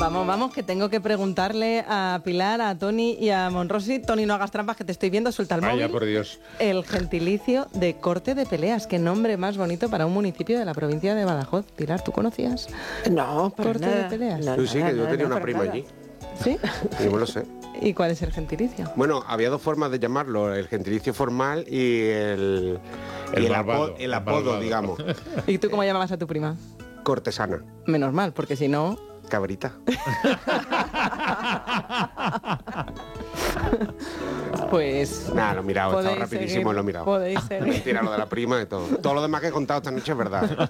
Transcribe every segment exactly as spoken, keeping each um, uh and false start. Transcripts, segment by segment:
Vamos, vamos, que tengo que preguntarle a Pilar, a Toni y a Monrosi. Toni, no hagas trampas, que te estoy viendo, suelta el móvil. Vaya, por Dios. El gentilicio de Corte de Peleas. Qué nombre más bonito para un municipio de la provincia de Badajoz. Pilar, ¿tú conocías? No, para Corte nada. de Peleas. No, Sí, sí, nada, que yo nada, tenía no, una para prima nada. allí. ¿Sí? Yo me lo sé. ¿Y cuál es el gentilicio? Bueno, había dos formas de llamarlo, el gentilicio formal y el, El y el, malvado, apo- el el apodo, malvado. digamos, ¿Y tú cómo llamabas a tu prima? cortesana, Menos mal, porque si no... cabrita. Pues... Nada, lo he mirado, estaba podéis rapidísimo seguir, y lo he mirado. Podéis seguir. Mentira, lo de la prima y todo. Todo lo demás que he contado esta noche es verdad.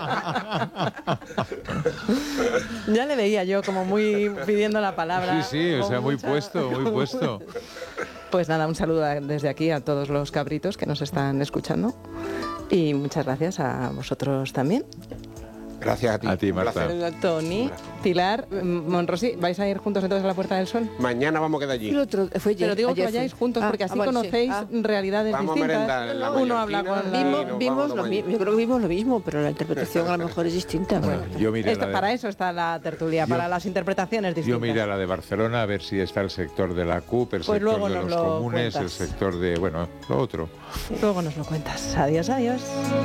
Ya le veía yo como muy pidiendo la palabra. Sí, sí, o con sea, muy mucha- puesto, muy puesto. Pues nada, un saludo a- desde aquí a todos los cabritos que nos están escuchando. Y muchas gracias a vosotros también. Gracias a ti. A ti, un Marta. placer. Toni, Pilar, mm, Monrosi, ¿vais a ir juntos entonces a la Puerta del Sol? Mañana vamos a quedar allí. El otro, fue ayer, Pero digo que ayer vayáis fue. juntos Ah, porque así ah, bueno, sí. conocéis Ah. realidades Vamos a distintas. merendar en la Uno habla mallorquina con la... y Vimos, nos vimos vamos lo allí. mismo, yo creo que vimos lo mismo, pero la interpretación a lo mejor es distinta. Bueno, Bueno, yo miré Esto- la de, para eso está la tertulia, Yo- para las interpretaciones yo distintas. miré a la de Barcelona a ver si está el sector de la C U P, el Pues sector luego de nos los lo comunes, cuentas. el sector de, bueno, lo otro. Luego nos lo cuentas. Adiós, adiós.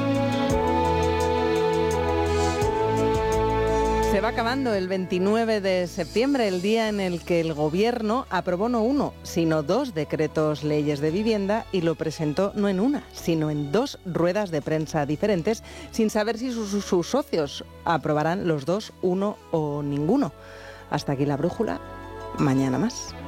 Se va acabando el veintinueve de septiembre, el día en el que el Gobierno aprobó no uno, sino dos decretos leyes de vivienda y lo presentó no en una, sino en dos ruedas de prensa diferentes, sin saber si sus, sus socios aprobarán los dos, uno o ninguno. Hasta aquí la brújula. Mañana más.